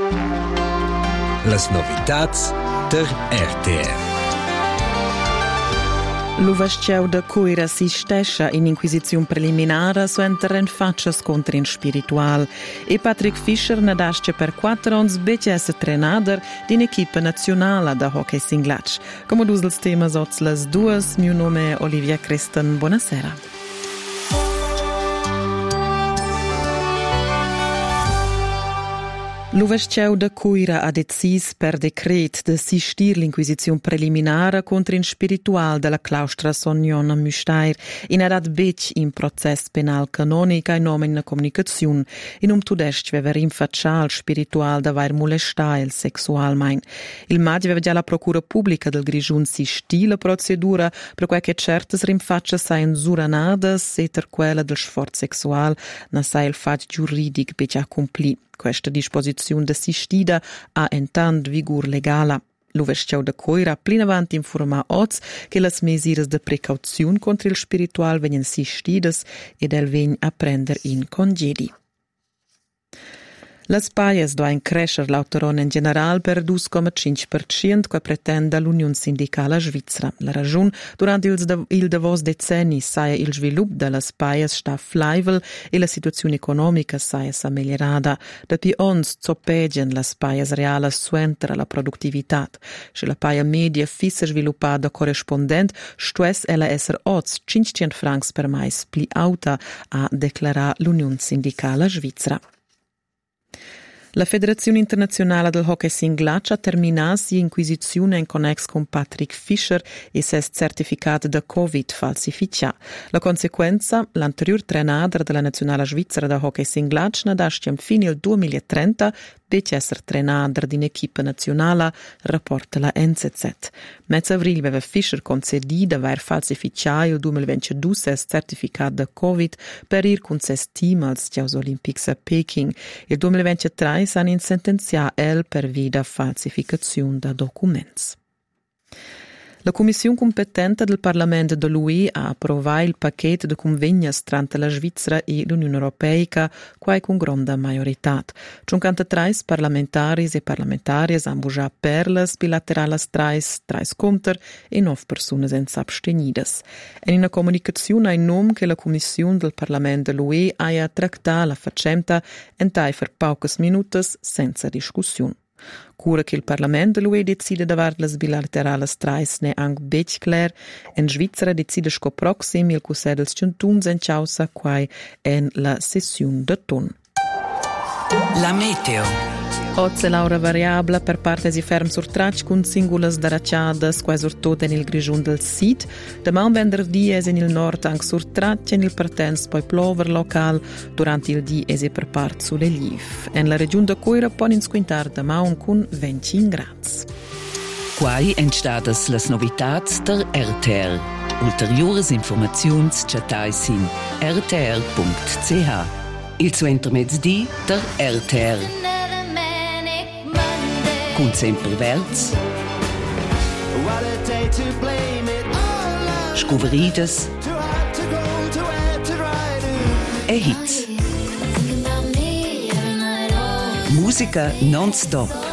Las novitats der RTR. L'uvasceu da Coira si stescia in inquisizione preliminare su enteren faccias contro in spiritual e Patrick Fischer nadasce per 4 anni bece esse trenader din equipa nazionale da hockey singlatsch. Come dus els temas oz las duas, mio nome è Olivia Creston, buonasera. L'uvasceu da Coira ha decis per decret de sistir l'inquisizione preliminare contro in spiritual della claustra Sognon a Müstair in adat bec in process penal canonica in nome in comunicazione in tudest vever infaccial spiritual da vair molestail sexualmein. Il madi aveva già la procura pubblica del Grigiun sistì la procedura per quel che certes rinfaccia sain suranadas eter quella del sforzo sexual na sai il fat giuridic bec a compli. Questa disposizione d'assistida ha intant vigor legala. L'uvasceu da Coira plin avanti informa oz che las mesures de precauzione contro il spiritual venien assistidas ed el vegn a prender in congedi. Las paias doin crescer l'autoron in general per 2,5% che pretenda l'Unione Sindicale Svizzera. La ragione, durante il davos decenni saia il svilup de las paias sta flaivel e la situazione economica saia s'ameliorada. Da pi ons zoppegen las paias realas suentra la produttivitat. Se la paia media fissa sviluppata corrispondent, stues ella esser oz 500 francs per mais pli auta, a declara l'Unione Sindicale Svizzera. La Federazione Internazionale del Hockey Singlatsch ha terminato l'inquisizione in connex con Patrick Fischer e ses certificato da Covid falsificato. La conseguenza, l'anterior trenader della Nazionale Svizzera da Hockey Singlatsch nadasce fino al 2030 per essere trenader di un'equipe nazionale, rapporta la NZZ. Mezzo avril aveva Fischer concedito aver falsificato il 2022 ses certificato da Covid per ir con ses team als Giochi Olimpici a Peking. Il 2023 s'hanno sentenziato el per via falsificazione da documenti. La Commissione competente del Parlamento dell'UE ha approvato il pacchetto di convegni tra la Svizzera e l'Unione Europea, quai con grande maggiorità. 53 parlamentari e parlamentari hanno votato per las bilaterales 3 contro e 9 persone senza abstenidas. In una comunicazione in nome che la Commissione del Parlamento dell'UE ha trattato la faccenda in per poche minuti senza discussione. Cura che il Parlamento dell'UE decide davar las bilaterales 3 ne anche bec clar, in Svizzera decide sco proxim il Cusè dels Centuns en Ciausa quai en la sessione d'autunn. La meteo. Oggi l'aura variabile per parte si ferm sur tracci con singulas daracciadas quasi sur tot en il grigiun del Sid. Demà venerdì es in il nord anche sur tracci en il partens poi plover local durante il dì es per part sulle liv. En la regione de Coira pon in squintar demà un con 20 grads. Quai entstadas las novitats der RTR. Ulteriores informaziuns chatais in rtr.ch. Il suenter mezzdi der RTR. Con sempre verz, scuveridas e hits. Musica non-stop.